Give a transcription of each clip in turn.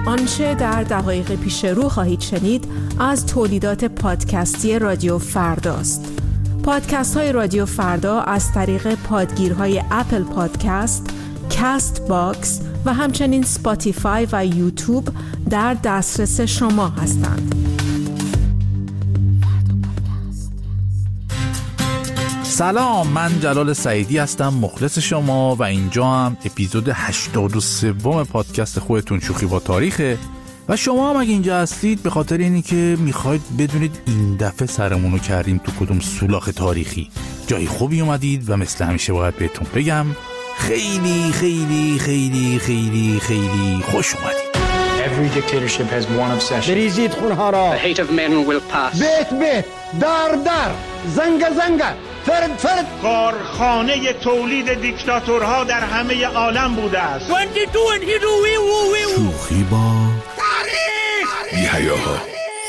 آنچه در دقایق پیش رو خواهید شنید از تولیدات پادکستی رادیو فرداست. پادکست های رادیو فردا از طریق پادگیرهای اپل پادکست، کست باکس و همچنین سپاتیفای و یوتیوب در دسترس شما هستند. سلام، من جلال سعیدی هستم، مخلص شما، و اینجا هم اپیزود 83 پادکست خودتون شوخی با تاریخه. و شما هم اگه اینجا هستید به خاطر اینی که میخواید بدونید این دفعه سرمونو کردیم تو کدوم سولاخ تاریخی. جای خوبی اومدید و مثل همیشه باید بهتون بگم خیلی خیلی خیلی خیلی خیلی خوش اومدید. Every dictatorship has one obsession. بریزید خونها را. The hate of men will pass. بیت دار زنگ فرد. کارخانه تولید دیکتاتورها در همه عالم بوده است. شوخی با تاریخ.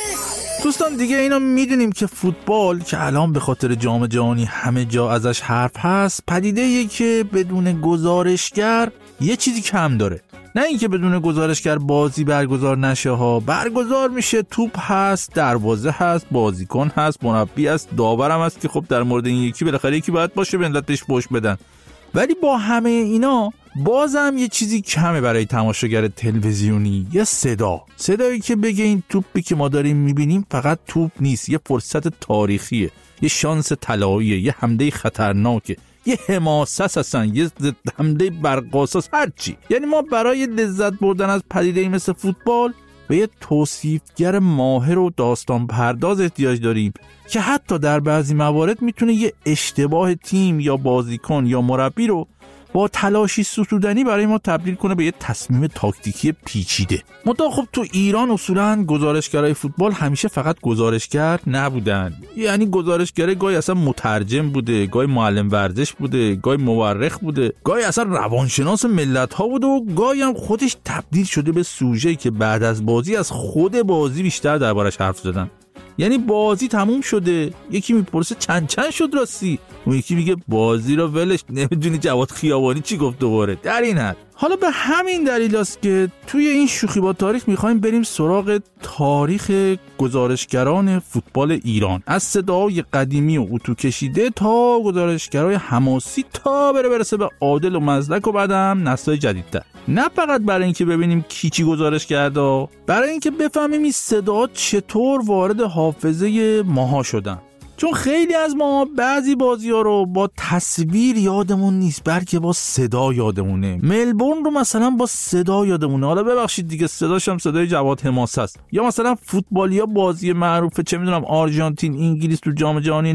دوستان دیگه اینا میدونیم که فوتبال که الان به خاطر جام جهانی همه جا ازش حرف هست، پدیده‌ایه که بدون گزارشگر یه چیزی کم داره. نه اینکه بدون گزارشگر بازی برگزار نشه ها، برگزار میشه، توپ هست، دروازه هست، بازیکن هست، مربی هست، داورم هست که خب در مورد این یکی بالاخره یکی باید باشه ملتش پشت بدن. ولی با همه اینا بازم یه چیزی کمه برای تماشاگر تلویزیونی، یه صدایی که بگه این توپی که ما داریم میبینیم فقط توپ نیست، یه فرصت تاریخیه، یه شانس طلاییه، یه حمله خطرناکه، یه حماسه هستن، یه حمله برقاساس، هرچی. یعنی ما برای لذت بردن از پدیده‌ای مثل فوتبال به یه توصیفگر ماهر و داستان پرداز احتیاج داریم که حتی در بعضی موارد میتونه یه اشتباه تیم یا بازیکن یا مربی رو با تلاشی ستودنی برای ما تبدیل کنه به یه تصمیم تاکتیکی پیچیده. منتها خب تو ایران اصولاً گزارشگرای فوتبال همیشه فقط گزارشگر نبودن. یعنی گزارشگر گاهی اصلا مترجم بوده، گاهی معلم ورزش بوده، گاهی مورخ بوده، گاهی اصلا روانشناس ملت‌ها بوده و گاهی هم خودش تبدیل شده به سوژه‌ای که بعد از بازی از خود بازی بیشتر دربارش حرف زدن. یعنی بازی تموم شده، یکی میپرسه چند شد راستی، اون یکی میگه بازی رو ولش، نمیدونی جواد خیابانی چی گفت دوباره. در این حد حالا به همین دلیل است که توی این شوخی با تاریخ میخوایم بریم سراغ تاریخ گزارشگران فوتبال ایران، از صداهای قدیمی و اتو کشیده تا گزارشگرای حماسی، تا برسه به عادل و مزدک و بعدم نسل‌های جدیدتر. نه فقط برای اینکه ببینیم کی چی گزارش کرده، برای اینکه بفهمیم این صدا چطور وارد حافظه ماها شدن. چون خیلی از ما بعضی بازی‌ها رو با تصویر یادمون نیست، بلکه با صدا یادمونه. ملبورن رو مثلا با صدا یادمونه. حالا ببخشید دیگه صداش هم صدای جواد حماسه است. یا مثلا فوتبالیا بازی معروفه چه میدونم آرژانتین، انگلیس تو جام جهانی